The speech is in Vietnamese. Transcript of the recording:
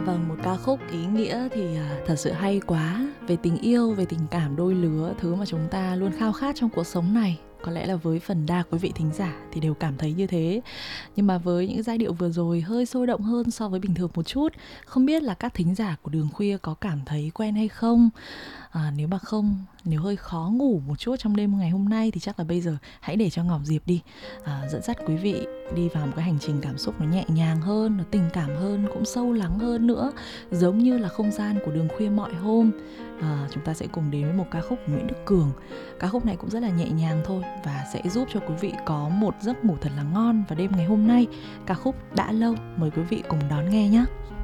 Vâng, một ca khúc ý nghĩa thì thật sự hay quá. Về tình yêu, về tình cảm đôi lứa, thứ mà chúng ta luôn khao khát trong cuộc sống này. Có lẽ là với phần đa quý vị thính giả thì đều cảm thấy như thế. Nhưng mà với những giai điệu vừa rồi hơi sôi động hơn so với bình thường một chút. Không biết là các thính giả của Đường Khuya có cảm thấy quen hay không? Nếu mà không, nếu hơi khó ngủ một chút trong đêm ngày hôm nay thì chắc là bây giờ hãy để cho Ngọc Diệp đi dẫn dắt quý vị đi vào một cái hành trình cảm xúc nó nhẹ nhàng hơn, nó tình cảm hơn, cũng sâu lắng hơn nữa, giống như là không gian của Đường Khuya mọi hôm. Chúng ta sẽ cùng đến với một ca khúc của Nguyễn Đức Cường. Ca khúc này cũng rất là nhẹ nhàng thôi và sẽ giúp cho quý vị có một giấc ngủ thật là ngon vào đêm ngày hôm nay. Ca khúc Đã Lâu, mời quý vị cùng đón nghe nhé.